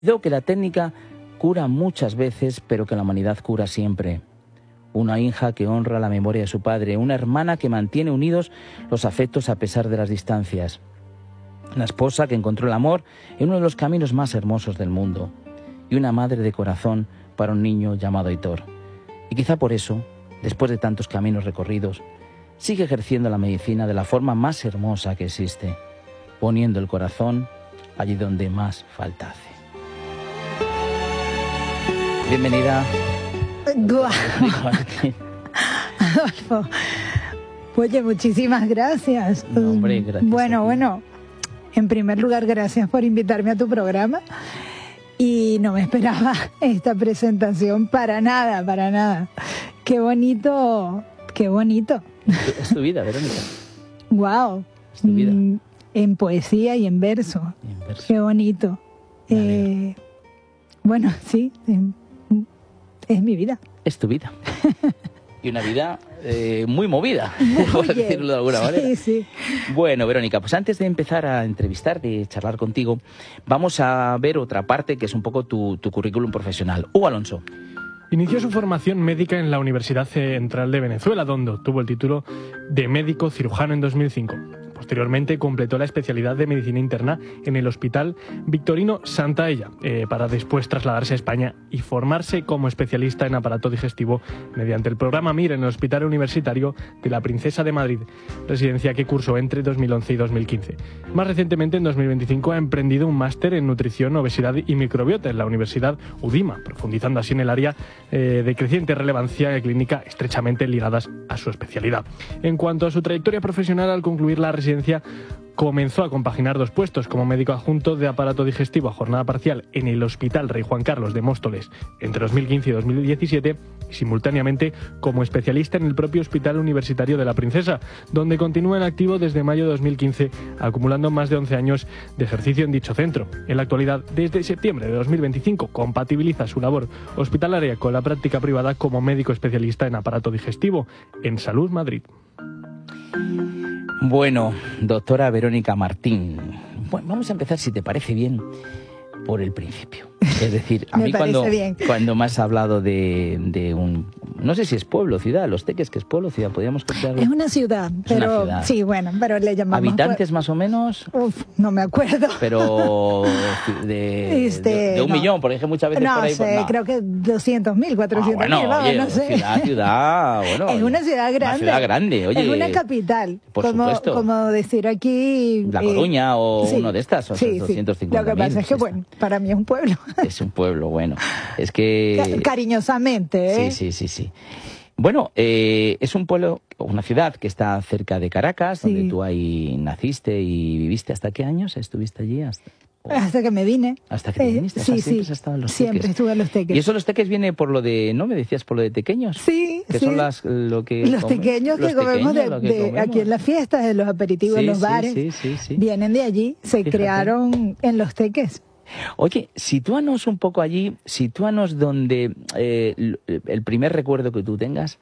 Digo que la técnica cura muchas veces, pero que la humanidad cura siempre. Una hija que honra la memoria de su padre, una hermana que mantiene unidos los afectos a pesar de las distancias. Una esposa que encontró el amor en uno de los caminos más hermosos del mundo. Y una madre de corazón para un niño llamado Aitor. Y quizá por eso, después de tantos caminos recorridos, sigue ejerciendo la medicina de la forma más hermosa que existe, poniendo el corazón allí donde más falta hace. Bienvenida. Adolfo, oye, muchísimas gracias. No, hombre, gracias. Bueno, en primer lugar, gracias por invitarme a tu programa. Y no me esperaba esta presentación para nada. Qué bonito. Es tu vida, Verónica. Wow. Es tu vida. En poesía y en verso. Qué bonito. Bueno, sí, es mi vida. Es tu vida. Y una vida muy movida, por Oye, decirlo de alguna manera. Sí. Bueno, Verónica, pues antes de empezar a entrevistarte y charlar contigo, vamos a ver otra parte que es un poco tu currículum profesional. Hugo Alonso. Inició su formación médica en la Universidad Central de Venezuela, donde obtuvo el título de médico cirujano en 2005. Posteriormente completó la especialidad de medicina interna en el Hospital Victorino Santa Ella, para después trasladarse a España y formarse como especialista en aparato digestivo mediante el programa MIR en el Hospital Universitario de la Princesa de Madrid, residencia que cursó entre 2011 y 2015. Más recientemente, en 2025, ha emprendido un máster en nutrición, obesidad y microbiota en la Universidad UDIMA, profundizando así en el área de creciente relevancia clínica estrechamente ligadas a su especialidad. En cuanto a su trayectoria profesional, al concluir la residencia, comenzó a compaginar dos puestos como médico adjunto de aparato digestivo a jornada parcial en el Hospital Rey Juan Carlos de Móstoles entre 2015 y 2017 y simultáneamente como especialista en el propio Hospital Universitario de la Princesa, donde continúa en activo desde mayo de 2015, acumulando más de 11 años de ejercicio en dicho centro. En la actualidad, desde septiembre de 2025, compatibiliza su labor hospitalaria con la práctica privada como médico especialista en aparato digestivo en Salud Madrid. Bueno, doctora Verónica Martín, bueno, vamos a empezar, si te parece bien, por el principio. Es decir, a mí cuando me has hablado de un... No sé si es pueblo o ciudad, Los Teques, que es pueblo o ciudad, podríamos considerarlo. Es una ciudad, pero ciudad. Sí, bueno, pero le llamamos... ¿Habitantes más o menos? Uf, no me acuerdo. Pero de un millón, porque muchas veces por ahí... No sé, creo que 200.000, 400.000, bueno, oye, no sé. Ciudad, bueno... Es una ciudad grande. Una ciudad grande, oye. Es una capital. Por supuesto. Como decir aquí... La Coruña o sí, uno de estas, o sí, 250.000. Lo que pasa es que, bueno, para mí es un pueblo. Es un pueblo, bueno. Es que... Cariñosamente, ¿eh? Sí. Bueno, es un pueblo, una ciudad que está cerca de Caracas, donde tú ahí naciste y viviste. ¿Hasta qué años estuviste allí? Hasta que me vine. ¿Hasta que te viniste? Sí, siempre has estado en Los Siempre Teques. estuve en Los Teques. ¿Y eso Los Teques viene por lo de, no me decías, por lo de tequeños? Sí, que son los tequeños que comemos aquí en las fiestas, en los aperitivos, en los bares. Sí. Vienen de allí, se crearon en Los Teques. Oye, sitúanos un poco allí, sitúanos donde el primer recuerdo que tú tengas,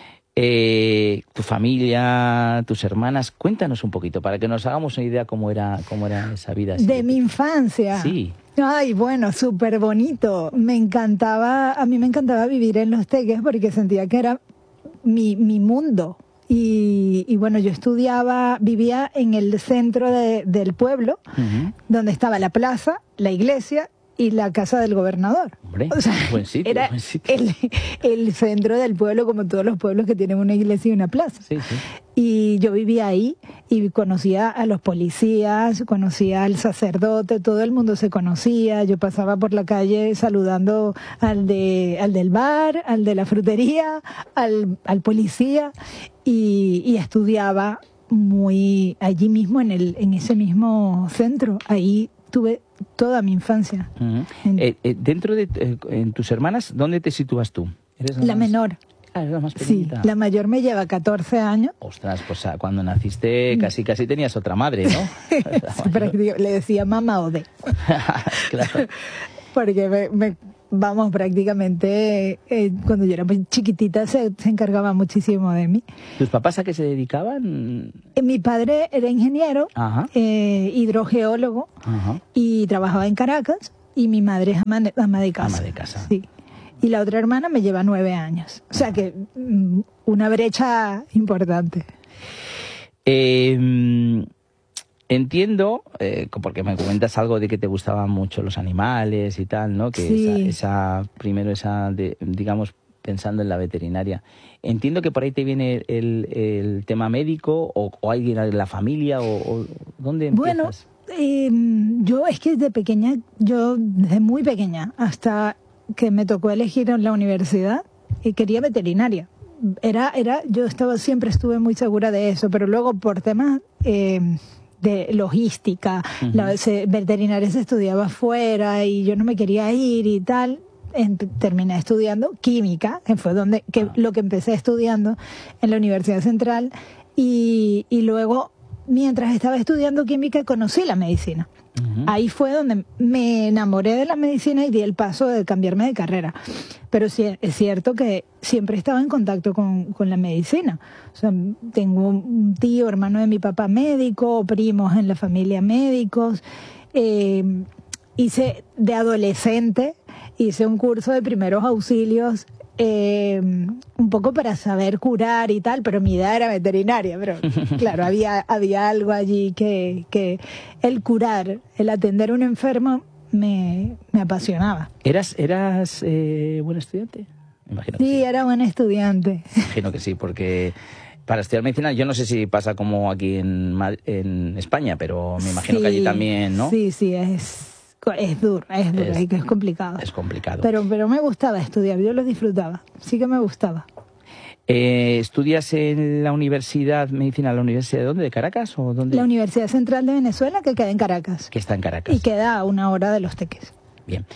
tu familia, tus hermanas, cuéntanos un poquito para que nos hagamos una idea cómo era esa vida. De mi infancia. Sí. Ay, bueno, súper bonito. A mí me encantaba vivir en Los Teques porque sentía que era mi mundo. Y bueno, yo vivía en el centro del pueblo, donde estaba la plaza, la iglesia y la casa del gobernador. Hombre, o sea, buen sitio, era buen sitio. El centro del pueblo, como todos los pueblos que tienen una iglesia y una plaza. Sí. Y yo vivía ahí y conocía a los policías, conocía al sacerdote, todo el mundo se conocía. Yo pasaba por la calle saludando al del bar, al de la frutería, al policía y estudiaba allí mismo en ese mismo centro. Ahí tuve toda mi infancia. Dentro de en tus hermanas, ¿dónde te sitúas tú? ¿Eres la menor. Es la más pequeñita. Sí, la mayor me lleva 14 años. Ostras, pues cuando naciste casi tenías otra madre, ¿no? Le decía mamá Ode. Claro. Porque vamos, prácticamente cuando yo era muy chiquitita se encargaba muchísimo de mí. ¿Tus papás a qué se dedicaban? Mi padre era ingeniero, hidrogeólogo, y trabajaba en Caracas. y mi madre es ama de casa. Ama de casa. Sí. Y la otra hermana me lleva 9 años. O sea que una brecha importante. Entiendo, porque me comentas algo de que te gustaban mucho los animales y tal, ¿no? Que Sí. digamos, pensando en la veterinaria. Entiendo que por ahí te viene el tema médico o alguien de la familia o ¿dónde empiezas? Bueno, yo es que desde muy pequeña hasta que me tocó elegir en la universidad y quería veterinaria. Siempre estuve muy segura de eso, pero luego por temas de logística, veterinaria se estudiaba afuera y yo no me quería ir y tal. Terminé estudiando química, que fue lo que empecé estudiando en la Universidad Central, y luego, mientras estaba estudiando química, conocí la medicina. Ahí fue donde me enamoré de la medicina y di el paso de cambiarme de carrera. Pero sí, es cierto que siempre estaba en contacto con la medicina. O sea, tengo un tío, hermano de mi papá médico, primos en la familia médicos. Hice de adolescente, hice un curso de primeros auxilios, un poco para saber curar y tal, pero mi idea era veterinaria, pero claro, había algo allí que el curar, el atender a un enfermo me apasionaba. ¿Eras buen estudiante? Me imagino que Sí, era buen estudiante. Me imagino que sí, porque para estudiar medicina, yo no sé si pasa como aquí en España, pero me imagino que allí también, ¿no? Sí, es duro, es complicado. Es complicado. Pero me gustaba estudiar, yo lo disfrutaba, sí que me gustaba. ¿Estudias en la Universidad Medicina, la Universidad de dónde? ¿De Caracas o dónde? La Universidad Central de Venezuela, que queda en Caracas. Que está en Caracas. Y queda a 1 hora de Los Teques. Bien.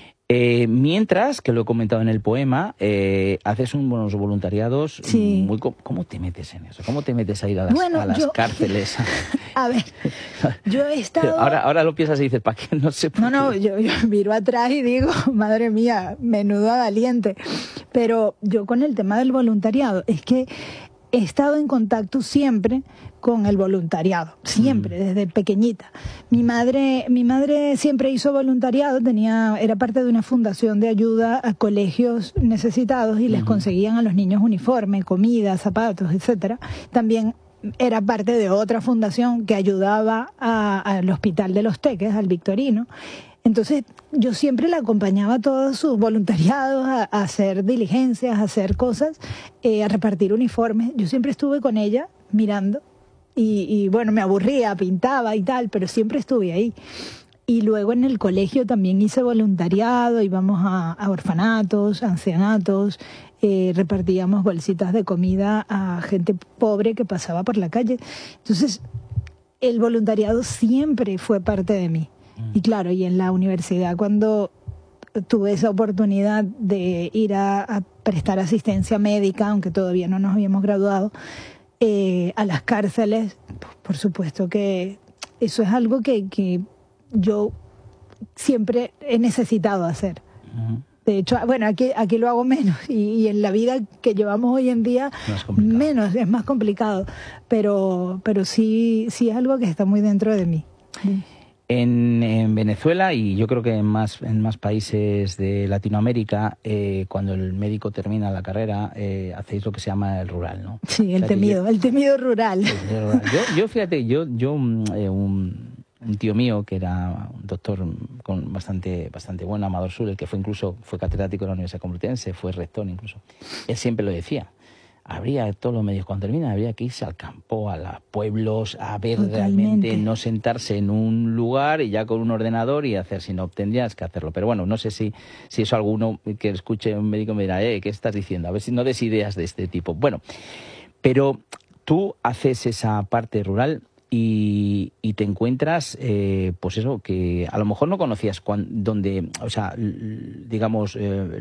Mientras, que lo he comentado en el poema, haces unos voluntariados. Sí. ¿Cómo te metes en eso? ¿Cómo te metes a ir a las cárceles? A ver, yo he estado... Ahora lo piensas y dices, ¿para qué? No sé por qué. No, yo miro atrás y digo, madre mía, menudo valiente. Pero yo con el tema del voluntariado, es que he estado en contacto siempre con el voluntariado, siempre, desde pequeñita. Mi madre siempre hizo voluntariado, era parte de una fundación de ayuda a colegios necesitados y les conseguían a los niños uniformes, comida, zapatos, etcétera. También era parte de otra fundación que ayudaba al Hospital de Los Teques, al Victorino. Entonces, yo siempre la acompañaba a todos sus voluntariados, a hacer diligencias, a hacer cosas, a repartir uniformes. Yo siempre estuve con ella mirando y bueno, me aburría, pintaba y tal, pero siempre estuve ahí. Y luego en el colegio también hice voluntariado, íbamos a orfanatos, ancianatos, repartíamos bolsitas de comida a gente pobre que pasaba por la calle. Entonces, el voluntariado siempre fue parte de mí. Y claro, y en la universidad cuando tuve esa oportunidad de ir a prestar asistencia médica, aunque todavía no nos habíamos graduado, a las cárceles, por supuesto que eso es algo que yo siempre he necesitado hacer. De hecho, bueno, aquí lo hago menos y en la vida que llevamos hoy en día menos, es más complicado, pero sí es algo que está muy dentro de mí. En Venezuela y yo creo que en más países de Latinoamérica, cuando el médico termina la carrera, hacéis lo que se llama el rural, ¿no? Sí, el temido rural. Yo fíjate, un tío mío que era un doctor bastante bueno, Amador Sur, el que fue catedrático de la Universidad Complutense, fue rector incluso, él siempre lo decía. Habría todos los medios, cuando termina, habría que irse al campo, a los pueblos, a ver realmente, no sentarse en un lugar y ya con un ordenador y hacer, si no tendrías que hacerlo. Pero bueno, no sé si eso alguno que escuche un médico me dirá, ¿qué estás diciendo? A ver si no des ideas de este tipo. Bueno, pero tú haces esa parte rural y te encuentras, pues eso, que a lo mejor no conocías donde, o sea, digamos...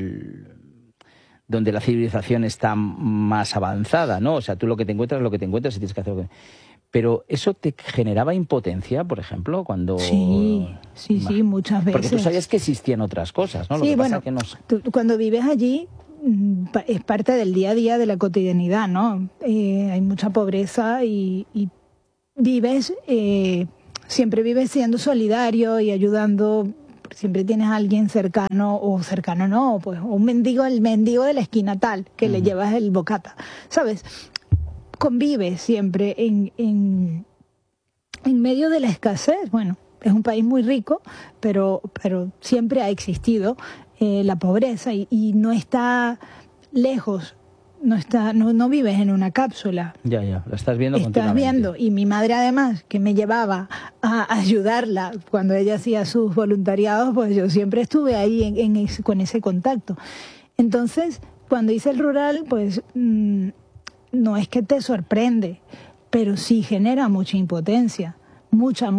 donde la civilización está más avanzada, ¿no? O sea, tú lo que te encuentras y tienes que hacer lo que... Pero ¿eso te generaba impotencia, por ejemplo, cuando...? Sí, muchas veces. Porque tú sabías que existían otras cosas, ¿no? Sí, bueno, cuando vives allí es parte del día a día de la cotidianidad, ¿no? Hay mucha pobreza y siempre vives siendo solidario y ayudando porque siempre tienes a alguien cercano, o cercano no, pues un mendigo, el mendigo de la esquina tal, que le llevas el bocata, ¿sabes? Convives siempre en medio de la escasez. Bueno, es un país muy rico, pero siempre ha existido la pobreza y no está lejos. No vives en una cápsula. Ya, la estás viendo continuamente. Estás viendo, y mi madre además, que me llevaba a ayudarla cuando ella hacía sus voluntariados, pues yo siempre estuve ahí con ese contacto. Entonces, cuando hice el rural, pues no es que te sorprende, pero sí genera mucha impotencia, mucha.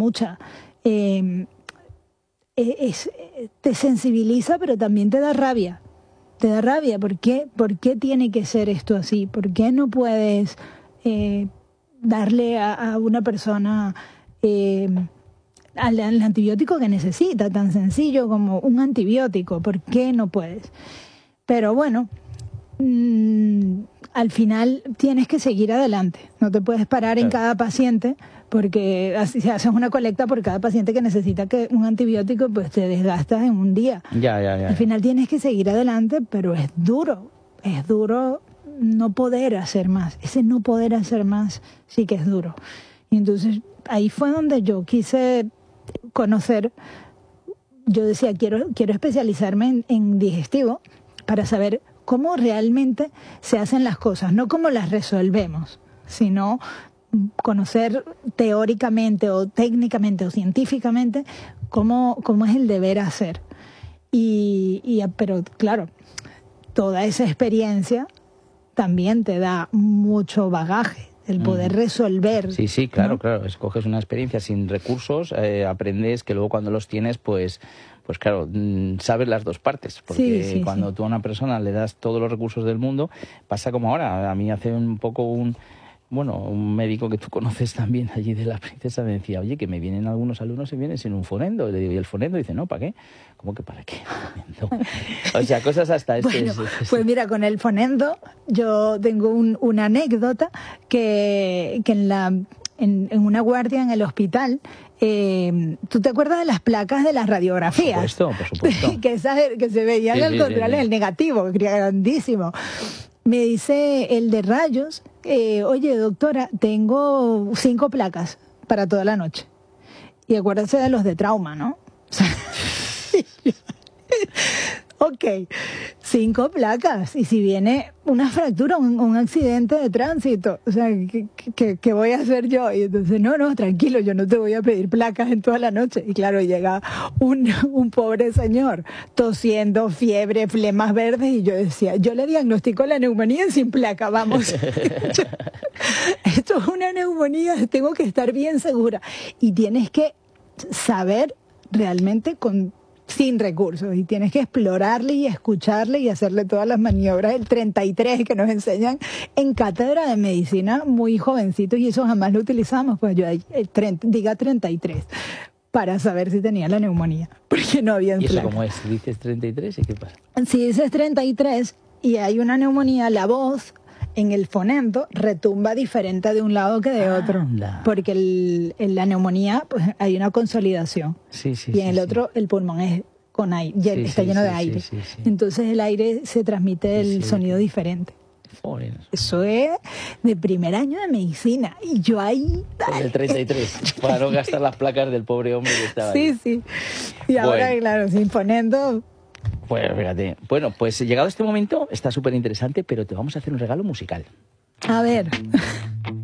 Te sensibiliza, pero también te da rabia. Te da rabia. ¿Por qué tiene que ser esto así? ¿Por qué no puedes darle a una persona al antibiótico que necesita, tan sencillo como un antibiótico? ¿Por qué no puedes? Pero bueno, al final tienes que seguir adelante. No te puedes parar en cada paciente, porque así se hace una colecta por cada paciente que necesita un antibiótico, pues te desgastas en un día. Ya. Al final tienes que seguir adelante, pero es duro no poder hacer más. Ese no poder hacer más sí que es duro. Y entonces ahí fue donde yo quise conocer. Yo decía, quiero especializarme en digestivo para saber cómo realmente se hacen las cosas, no cómo las resolvemos, sino conocer teóricamente o técnicamente o científicamente cómo es el deber hacer. Pero claro, toda esa experiencia también te da mucho bagaje, el poder resolver. Sí, claro, ¿no? Claro. Escoges una experiencia sin recursos, aprendes que luego cuando los tienes, pues claro, sabes las dos partes, porque cuando tú a una persona le das todos los recursos del mundo, pasa como ahora. A mí hace un poco un médico que tú conoces también allí de la Princesa me decía, oye, que me vienen algunos alumnos y vienen sin un fonendo. Y le digo, ¿y el fonendo? Y dice, no, ¿para qué? ¿Cómo que para qué? O sea, cosas hasta Bueno, pues mira, con el fonendo yo tengo una anécdota que en una guardia en el hospital, ¿tú te acuerdas de las placas de las radiografías? Por supuesto. que se veían al contrario, el negativo, que era grandísimo. Me dice el de rayos, oye, doctora, tengo 5 placas para toda la noche. Y acuérdate de los de trauma, ¿no? Ok, 5 placas. Y si viene una fractura, un accidente de tránsito, o sea, ¿qué voy a hacer yo? Y entonces, no, tranquilo, yo no te voy a pedir placas en toda la noche. Y claro, llega un pobre señor tosiendo, fiebre, flemas verdes, y yo decía, yo le diagnostico la neumonía sin placa, vamos. Esto es una neumonía, tengo que estar bien segura. Y tienes que saber realmente sin recursos, y tienes que explorarle y escucharle y hacerle todas las maniobras del 33 que nos enseñan en cátedra de medicina muy jovencitos, y eso jamás lo utilizamos, pues yo diga 33 para saber si tenía la neumonía, porque no había ¿Y eso placa. cómo es? ¿Dices 33 y qué pasa? Si dices 33 y hay una neumonía, la voz en el fonendo retumba diferente de un lado que de otro, porque la neumonía, pues hay una consolidación, y en el otro el pulmón es con aire, está lleno de aire, entonces el aire se transmite el sonido diferente. Eso es de primer año de medicina, y yo ahí... El 33, para no gastar las placas del pobre hombre que estaba ahí. Sí, y ahora, claro, sin fonendo... Pues fíjate. Bueno, pues llegado este momento está súper interesante, pero te vamos a hacer un regalo musical. A ver.